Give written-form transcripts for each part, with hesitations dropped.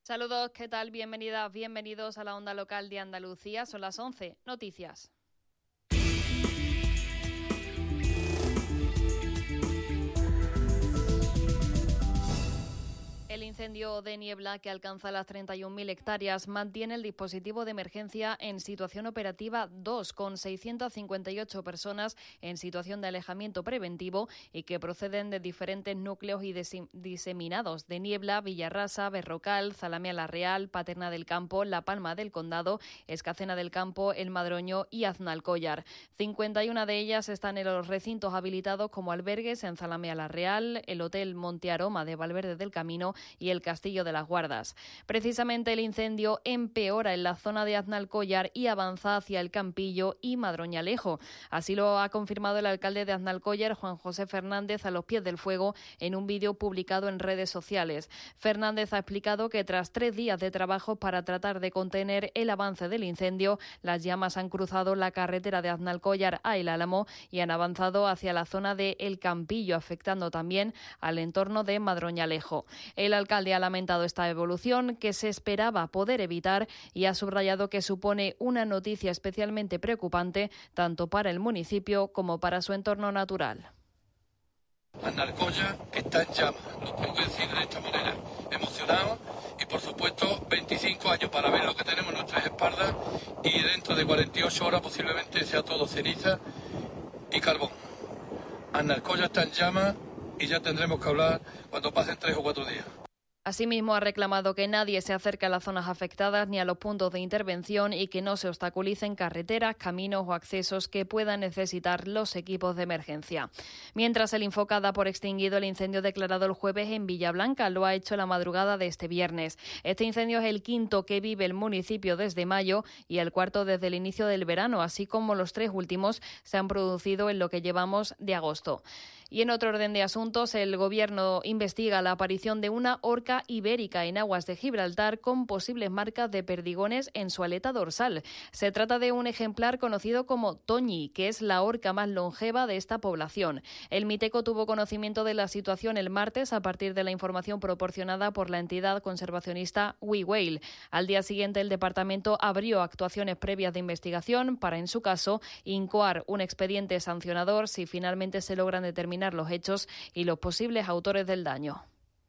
Saludos, ¿qué tal? Bienvenidas, bienvenidos a la Onda Local de Andalucía. Son las 11. Noticias. El incendio de niebla, que alcanza las 31.000 hectáreas, mantiene el dispositivo de emergencia en situación operativa 2, con 658 personas en situación de alejamiento preventivo y que proceden de diferentes núcleos y diseminados de Niebla, Villarrasa, Berrocal, Zalamea la Real, Paterna del Campo, La Palma del Condado, Escacena del Campo, El Madroño y Aznalcóllar. 51 de ellas están en los recintos habilitados como albergues en Zalamea la Real, el Hotel Monte Aroma de Valverde del Camino y el Castillo de las Guardas. Precisamente el incendio empeora en la zona de Aznalcóllar y avanza hacia el Campillo y Madroñalejo. Así lo ha confirmado el alcalde de Aznalcóllar, Juan José Fernández, a los pies del fuego en un vídeo publicado en redes sociales. Fernández ha explicado que tras 3 días de trabajo para tratar de contener el avance del incendio, las llamas han cruzado la carretera de Aznalcóllar a El Álamo y han avanzado hacia la zona de El Campillo, afectando también al entorno de Madroñalejo. El alcalde ha lamentado esta evolución que se esperaba poder evitar y ha subrayado que supone una noticia especialmente preocupante tanto para el municipio como para su entorno natural. Aznalcóllar está en llamas, lo tengo que decir de esta manera, emocionado y por supuesto 25 años para ver lo que tenemos en nuestras espaldas y dentro de 48 horas posiblemente sea todo ceniza y carbón. Aznalcóllar está en llamas y ya tendremos que hablar cuando pasen 3 o 4 días. Asimismo, ha reclamado que nadie se acerque a las zonas afectadas ni a los puntos de intervención y que no se obstaculicen carreteras, caminos o accesos que puedan necesitar los equipos de emergencia. Mientras el Infoca da por extinguido el incendio declarado el jueves en Villablanca, lo ha hecho la madrugada de este viernes. Este incendio es el quinto que vive el municipio desde mayo y el cuarto desde el inicio del verano, así como los 3 últimos se han producido en lo que llevamos de agosto. Y en otro orden de asuntos, el Gobierno investiga la aparición de una orca ibérica en aguas de Gibraltar con posibles marcas de perdigones en su aleta dorsal. Se trata de un ejemplar conocido como Toñi, que es la orca más longeva de esta población. El Miteco tuvo conocimiento de la situación el martes a partir de la información proporcionada por la entidad conservacionista We Whale. Al día siguiente, el departamento abrió actuaciones previas de investigación para, en su caso, incoar un expediente sancionador si finalmente se logran determinar los hechos y los posibles autores del daño.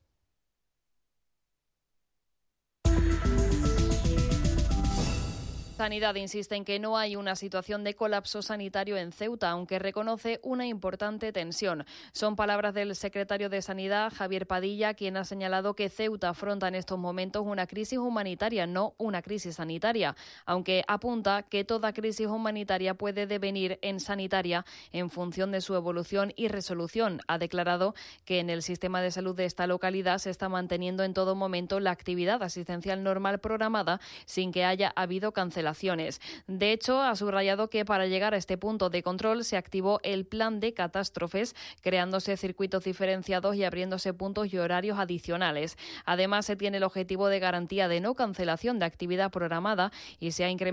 Sanidad insiste en que no hay una situación de colapso sanitario en Ceuta, aunque reconoce una importante tensión. Son palabras del secretario de Sanidad, Javier Padilla, quien ha señalado que Ceuta afronta en estos momentos una crisis humanitaria, no una crisis sanitaria, aunque apunta que toda crisis humanitaria puede devenir en sanitaria en función de su evolución y resolución. Ha declarado que en el sistema de salud de esta localidad se está manteniendo en todo momento la actividad asistencial normal programada sin que haya habido cancelaciones. De hecho, ha subrayado que para llegar a este punto de control se activó el plan de catástrofes, creándose circuitos diferenciados y abriéndose puntos y horarios adicionales. Además, se tiene el objetivo de garantía de no cancelación de actividad programada y se ha incrementado